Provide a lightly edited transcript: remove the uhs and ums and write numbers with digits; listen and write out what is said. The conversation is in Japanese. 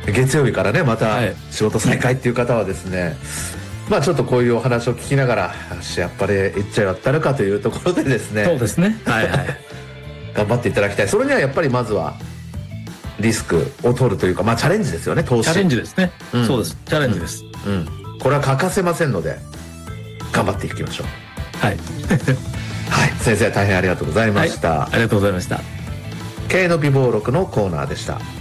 月曜日からねまた仕事再開っていう方はですね、まあちょっとこういうお話を聞きながらやっぱり行っちゃやったるかというところでですね、 そうですね、はいはい頑張っていただきたい。それにはやっぱりまずはリスクを取るというか、まあチャレンジですよね。投資チャレンジですね、 うん、 そうです、チャレンジです、 これは欠かせませんので頑張っていきましょう。 はいはい、先生大変ありがとうございました。 ありがとうございました。 経営の美貌録のコーナーでした。